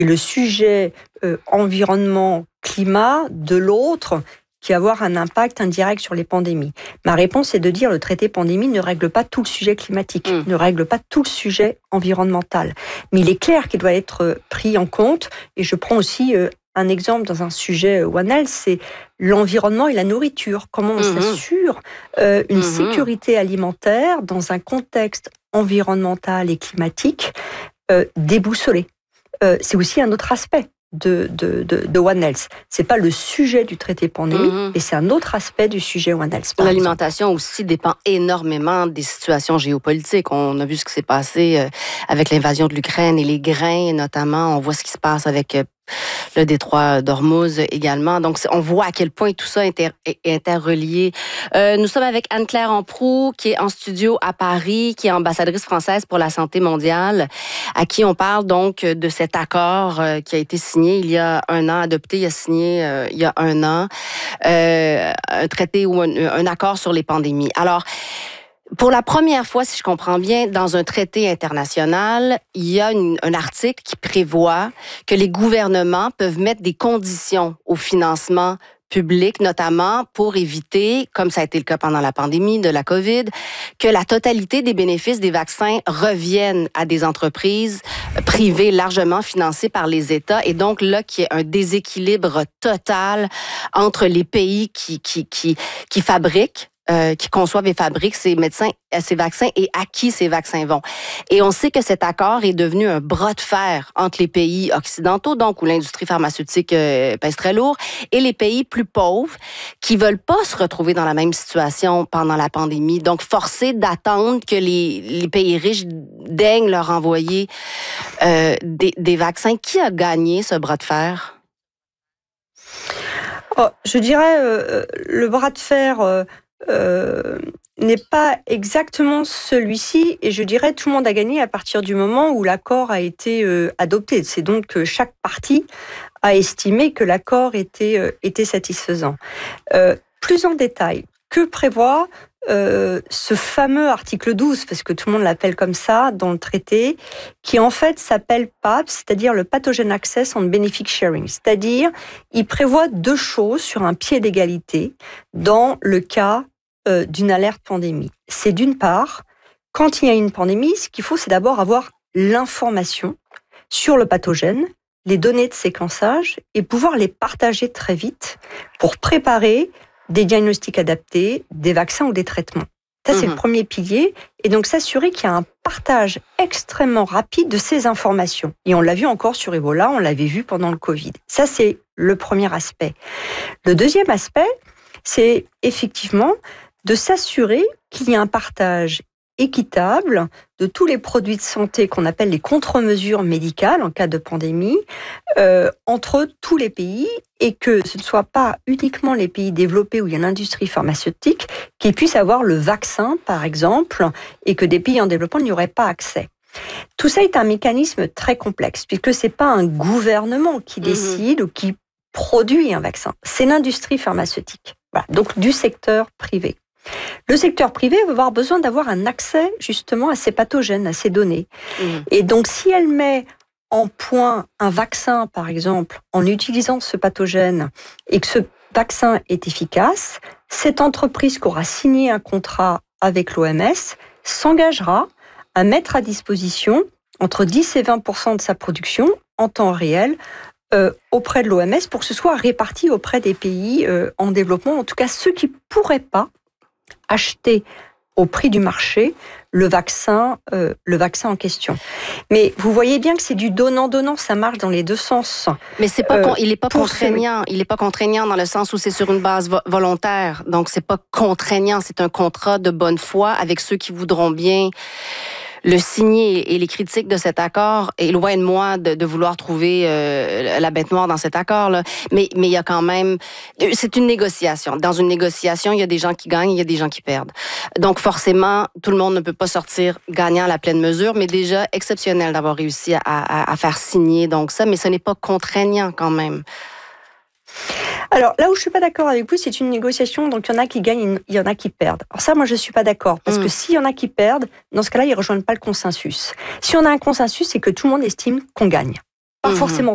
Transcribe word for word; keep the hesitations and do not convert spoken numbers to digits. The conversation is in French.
et le sujet euh, environnement-climat de l'autre, qui va avoir un impact indirect sur les pandémies. Ma réponse est de dire que le traité pandémie ne règle pas tout le sujet climatique, mmh. ne règle pas tout le sujet environnemental. Mais il est clair qu'il doit être pris en compte, et je prends aussi euh, un exemple dans un sujet One Health, c'est l'environnement et la nourriture. Comment on mmh. s'assure euh, une mmh. sécurité alimentaire dans un contexte environnemental et climatique euh, déboussolé. Euh, c'est aussi un autre aspect de, de, de, de One Health. C'est pas le sujet du traité pandémie, mmh. et c'est un autre aspect du sujet One Health. L'alimentation exemple. aussi dépend énormément des situations géopolitiques. On a vu ce qui s'est passé avec l'invasion de l'Ukraine et les grains, notamment. On voit ce qui se passe avec le détroit d'Ormuz également. Donc, on voit à quel point tout ça est interrelié. Euh, nous sommes avec Anne-Claire Amproux, qui est en studio à Paris, qui est ambassadrice française pour la santé mondiale, à qui on parle donc de cet accord euh, qui a été signé il y a un an, adopté, il a signé euh, il y a un an, euh, un traité ou un, un accord sur les pandémies. Alors, pour la première fois, si je comprends bien, dans un traité international, il y a une, un article qui prévoit que les gouvernements peuvent mettre des conditions au financement public, notamment pour éviter, comme ça a été le cas pendant la pandémie de la COVID, que la totalité des bénéfices des vaccins reviennent à des entreprises privées largement financées par les États, et donc là, qu'il y ait un déséquilibre total entre les pays qui, qui, qui, qui fabriquent Euh, qui conçoivent et fabriquent ces médecins, ces vaccins et à qui ces vaccins vont. Et on sait que cet accord est devenu un bras de fer entre les pays occidentaux, donc où l'industrie pharmaceutique euh, pèse très lourd, et les pays plus pauvres qui veulent pas se retrouver dans la même situation pendant la pandémie. Donc, forcés d'attendre que les, les pays riches daignent leur envoyer euh, des, des vaccins. Qui a gagné ce bras de fer? Oh, je dirais euh, le bras de fer... Euh... Euh, n'est pas exactement celui-ci, et je dirais tout le monde a gagné à partir du moment où l'accord a été euh, adopté. C'est donc que chaque partie a estimé que l'accord était, euh, était satisfaisant. Euh, plus en détail, que prévoit euh, ce fameux article douze, parce que tout le monde l'appelle comme ça dans le traité, qui en fait s'appelle P A P, c'est-à-dire le Pathogen Access and Benefit Sharing. C'est-à-dire, il prévoit deux choses sur un pied d'égalité dans le cas Euh, d'une alerte pandémie. C'est d'une part, quand il y a une pandémie, ce qu'il faut, c'est d'abord avoir l'information sur le pathogène, les données de séquençage, et pouvoir les partager très vite pour préparer des diagnostics adaptés, des vaccins ou des traitements. Ça, c'est mmh. le premier pilier. Et donc, s'assurer qu'il y a un partage extrêmement rapide de ces informations. Et on l'a vu encore sur Ebola, on l'avait vu pendant le Covid. Ça, c'est le premier aspect. Le deuxième aspect, c'est effectivement de s'assurer qu'il y a un partage équitable de tous les produits de santé qu'on appelle les contre-mesures médicales en cas de pandémie euh, entre tous les pays, et que ce ne soit pas uniquement les pays développés où il y a l'industrie pharmaceutique qui puissent avoir le vaccin, par exemple, et que des pays en développement n'y auraient pas accès. Tout ça est un mécanisme très complexe, puisque c'est pas un gouvernement qui décide mmh. ou qui produit un vaccin, c'est l'industrie pharmaceutique. Voilà, donc du secteur privé. Le secteur privé va avoir besoin d'avoir un accès justement à ces pathogènes, à ces données. Mmh. Et donc si elle met en point un vaccin, par exemple, en utilisant ce pathogène, et que ce vaccin est efficace, cette entreprise qui aura signé un contrat avec l'O M S s'engagera à mettre à disposition entre dix et vingt pour cent de sa production en temps réel Euh, auprès de l'O M S pour que ce soit réparti auprès des pays euh, en développement, en tout cas ceux qui ne pourraient pas acheter au prix du marché le vaccin, euh, le vaccin en question. Mais vous voyez bien que c'est du donnant-donnant, ça marche dans les deux sens. Mais c'est pas, euh, il n'est pas contraignant. Ce... Il n'est pas contraignant dans le sens où c'est sur une base vo- volontaire. Donc c'est pas contraignant, c'est un contrat de bonne foi avec ceux qui voudront bien le signer. Et les critiques de cet accord, et loin de moi de, de vouloir trouver euh, la bête noire dans cet accord-là, mais mais il y a quand même, c'est une négociation. Dans une négociation, il y a des gens qui gagnent, il y a des gens qui perdent. Donc forcément, tout le monde ne peut pas sortir gagnant à la pleine mesure, mais déjà exceptionnel d'avoir réussi à, à, à faire signer donc ça, mais ce n'est pas contraignant quand même. Alors là où je suis pas d'accord avec vous, c'est une négociation, donc il y en a qui gagnent, il y en a qui perdent. Alors ça, moi je suis pas d'accord, parce mmh. que s'il y en a qui perdent, dans ce cas-là, ils rejoignent pas le consensus. Si on a un consensus, c'est que tout le monde estime qu'on gagne. Pas mmh. forcément